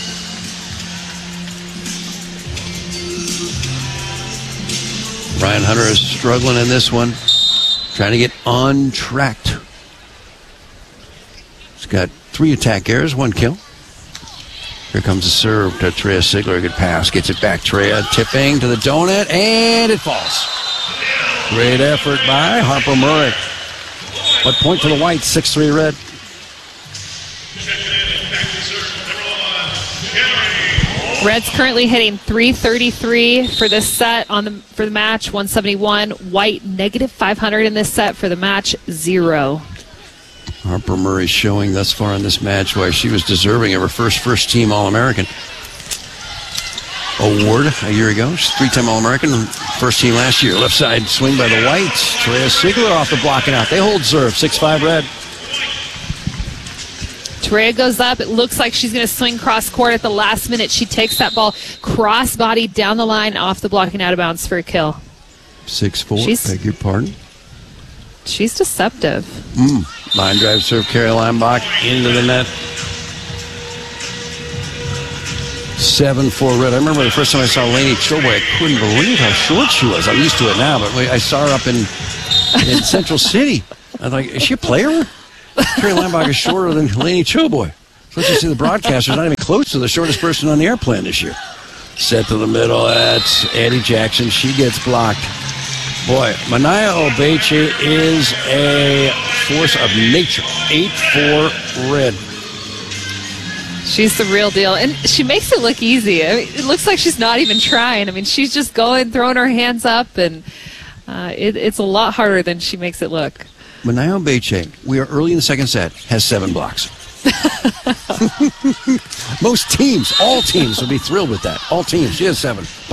Ryan Hunter is struggling in this one. Trying to get untracked. He's got three attack errors, one kill. Here comes the serve to Trea Sigler. Good pass. Gets it back. Trea tipping to the donut, and it falls. Great effort by Harper Murray. But point to the white, six three red. Red's currently hitting three thirty-three for this set on the for the match, one seventy-one. White negative five hundred in this set for the match, zero. Harper Murray showing thus far in this match why she was deserving of her first first team All-American award a year ago. She's three-time All-American, first team last year. Left side swing by the whites. Trea Sigler off the blocking out. They hold serve, six five red. Trea goes up. It looks like she's going to swing cross court at the last minute. She takes that ball cross body down the line off the blocking out of bounds for a kill. six four, She's, beg your pardon. She's deceptive. Mm. Line drive serve, Carrie Lambach into the net. seven four Red. I remember the first time I saw Lainey Choboy, I couldn't believe how short she was. I'm used to it now, but I saw her up in, in Central City. I was like, is she a player? Carrie Lambach is shorter than Lainey Choboy. So let's just see the broadcaster's not even close to the shortest person on the airplane this year. Set to the middle. That's Addie Jackson. She gets blocked. Boy, Manaya Obeche is a force of nature. eight four Red. She's the real deal. And she makes it look easy. I mean, it looks like she's not even trying. I mean, she's just going, throwing her hands up, and uh, it, it's a lot harder than she makes it look. Manaya Obeche, we are early in the second set, has seven blocks. Most teams, all teams, would be thrilled with that. All teams, she has seven.